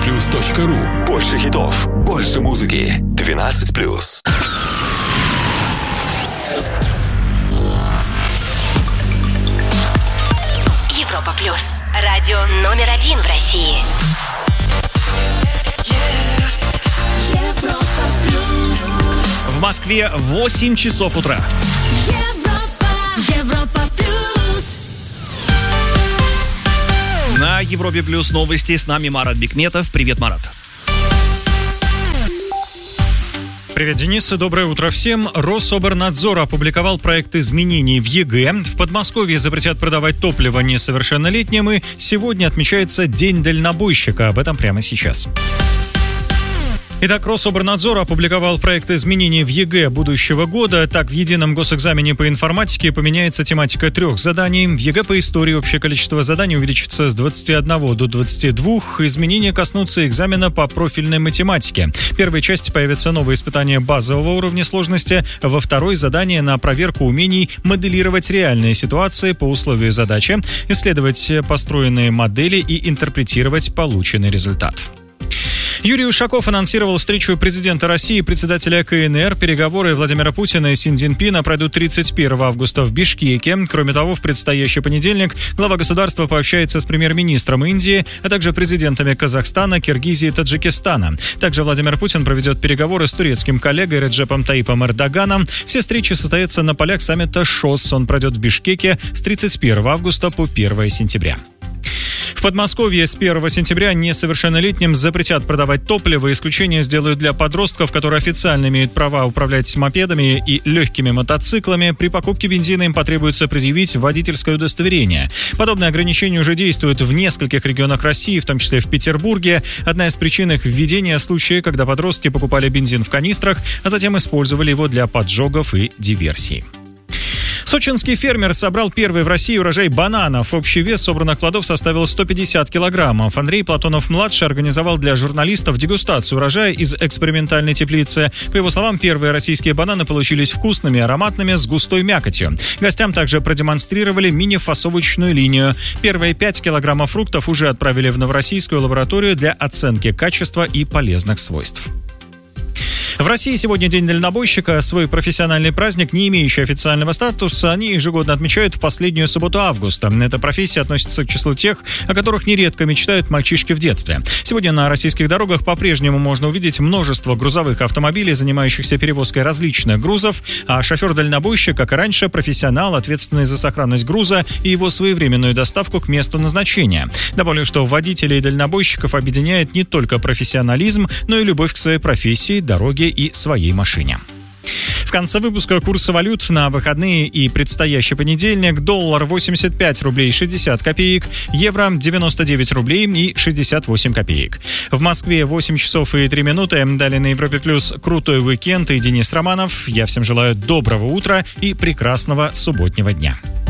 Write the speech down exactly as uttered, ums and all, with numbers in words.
плюс точка ру. Больше хитов, больше музыки. двенадцать плюс. Европа плюс. Радио номер один в России. Европа плюс. В Москве восемь часов утра. Европа, Европа плюс. На Европе плюс новости. С нами Марат Бекметов. Привет, Марат. Привет, Денис, и доброе утро всем. Рособорнадзор опубликовал проект изменений в ЕГЭ. В Подмосковье запретят продавать топливо несовершеннолетним, и сегодня отмечается День дальнобойщика. Об этом прямо сейчас. Итак, Рособорнадзор опубликовал проект изменений в ЕГЭ будущего года. Так, в едином госэкзамене по информатике поменяется тематика трех заданий. В ЕГЭ по истории общее количество заданий увеличится с двадцати одного до двадцати двух. Изменения коснутся экзамена по профильной математике. В первой части появятся новые испытания базового уровня сложности. Во второй — задание на проверку умений моделировать реальные ситуации по условию задачи, исследовать построенные модели и интерпретировать полученный результат. Юрий Ушаков анонсировал встречу президента России и председателя КНР. Переговоры Владимира Путина и Си Цзиньпина пройдут тридцать первого августа в Бишкеке. Кроме того, в предстоящий понедельник глава государства пообщается с премьер-министром Индии, а также президентами Казахстана, Киргизии и Таджикистана. Также Владимир Путин проведет переговоры с турецким коллегой Реджепом Таипом Эрдоганом. Все встречи состоятся на полях саммита ШОС. Он пройдет в Бишкеке с тридцать первого августа по первого сентября. В Подмосковье с первого сентября несовершеннолетним запретят продавать топливо. Исключение сделают для подростков, которые официально имеют права управлять мопедами и легкими мотоциклами. При покупке бензина им потребуется предъявить водительское удостоверение. Подобные ограничения уже действуют в нескольких регионах России, в том числе в Петербурге. Одна из причин их введения — случаи, когда подростки покупали бензин в канистрах, а затем использовали его для поджогов и диверсий. Сочинский фермер собрал первый в России урожай бананов. Общий вес собранных плодов составил сто пятьдесят килограммов. Андрей Платонов-младший организовал для журналистов дегустацию урожая из экспериментальной теплицы. По его словам, первые российские бананы получились вкусными, ароматными, с густой мякотью. Гостям также продемонстрировали мини-фасовочную линию. Первые пять килограммов фруктов уже отправили в новороссийскую лабораторию для оценки качества и полезных свойств. В России сегодня День дальнобойщика. Свой профессиональный праздник, не имеющий официального статуса, они ежегодно отмечают в последнюю субботу августа. Эта профессия относится к числу тех, о которых нередко мечтают мальчишки в детстве. Сегодня на российских дорогах по-прежнему можно увидеть множество грузовых автомобилей, занимающихся перевозкой различных грузов, а шофер-дальнобойщик, как и раньше, профессионал, ответственный за сохранность груза и его своевременную доставку к месту назначения. Добавлю, что водителей и дальнобойщиков объединяет не только профессионализм, но и любовь к своей профессии, дороге и своей машине. В конце выпуска курсы валют на выходные и предстоящий понедельник. Доллар восемьдесят пять рублей шестьдесят копеек, евро девяносто девять рублей и шестьдесят восемь копеек. В Москве восемь часов и три минуты. Далее на Европе плюс крутой уикенд и Денис Романов. Я всем желаю доброго утра и прекрасного субботнего дня.